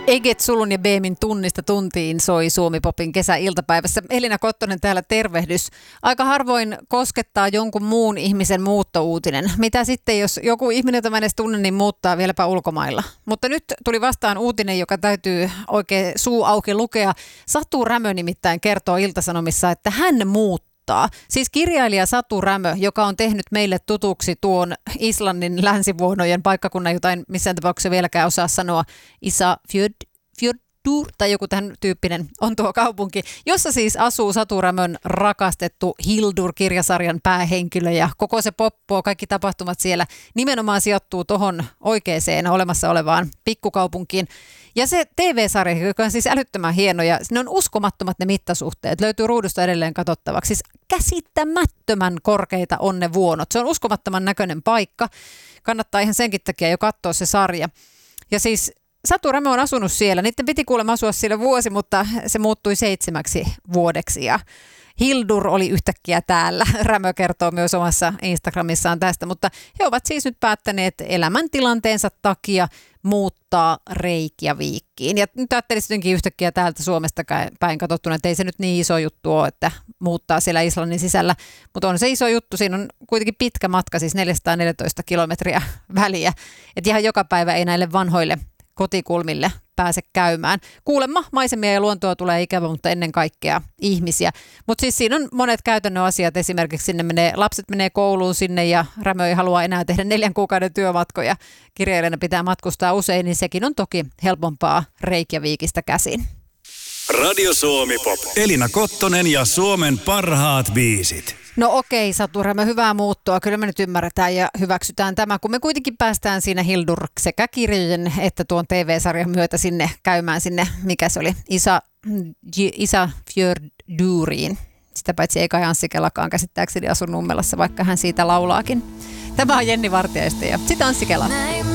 Eget Sulun ja Beemin tunnista tuntiin soi Suomi-popin kesäiltapäivässä. Elina Kottonen täällä, tervehdys. Aika harvoin koskettaa jonkun muun ihmisen muuttouutinen. Mitä sitten, jos joku ihminen, jota mä edes tunne, niin muuttaa vieläpä ulkomailla. Mutta nyt tuli vastaan uutinen, joka täytyy oikein suu auki lukea. Satu Rämö nimittäin kertoo Ilta-Sanomissa, että hän muuttaa. Siis kirjailija Satu Rämö, joka on tehnyt meille tutuksi tuon Islannin länsivuonojen paikkakunnan, jota en missään tapauksessa vieläkään osaa sanoa, Ísafjörður tai joku tämän tyyppinen on tuo kaupunki, jossa siis asuu Satu Rämön rakastettu Hildur-kirjasarjan päähenkilö ja koko se poppo, kaikki tapahtumat siellä nimenomaan sijoittuu tuohon oikeaan olemassa olevaan pikkukaupunkiin. Ja se TV-sarja, joka on siis älyttömän hieno ja ne on uskomattomat ne mittasuhteet, löytyy ruudusta edelleen katsottavaksi. Siis käsittämättömän korkeita on ne vuonot. Se on uskomattoman näköinen paikka. Kannattaa ihan senkin takia jo katsoa se sarja. Ja siis Satu Rämö on asunut siellä. Niiden piti kuulemma asua siellä vuosi, mutta se muuttui 7 vuodeksi ja Hildur oli yhtäkkiä täällä. Rämö kertoo myös omassa Instagramissaan tästä, mutta he ovat siis nyt päättäneet elämäntilanteensa takia muuttaa Reykjavikiin. Ja nyt ajattelisin jotenkin yhtäkkiä täältä Suomesta päin katsottuna, että ei se nyt niin iso juttu ole, että muuttaa siellä Islannin sisällä. Mutta on se iso juttu, siinä on kuitenkin pitkä matka, siis 414 kilometriä väliä. Että ihan joka päivä ei näille vanhoille kotikulmille pääse käymään. Kuulemma maisemia ja luontoa tulee ikävä, mutta ennen kaikkea ihmisiä. Mutta siis siinä on monet käytännön asiat. Esimerkiksi lapset menee kouluun sinne ja Rämö ei halua enää tehdä 4 kuukauden työmatkoja. Kirjailijana pitää matkustaa usein, niin sekin on toki helpompaa Reykjavikista käsin. Radio Suomi Pop. Elina Kottonen ja Suomen parhaat biisit. No okei, Satu Rämö, hyvää muuttoa. Kyllä me nyt ymmärretään ja hyväksytään tämä, kun me kuitenkin päästään siinä Hildur sekä kirjojen että tuon TV-sarjan myötä sinne käymään sinne, mikä se oli, Ísafjörðuriin. Sitä paitsi ei kai Anssi Kelakaan käsittääkseni asu Nummelassa, vaikka hän siitä laulaakin. Tämä on Jenni Vartiaista ja sitä Anssi Kela.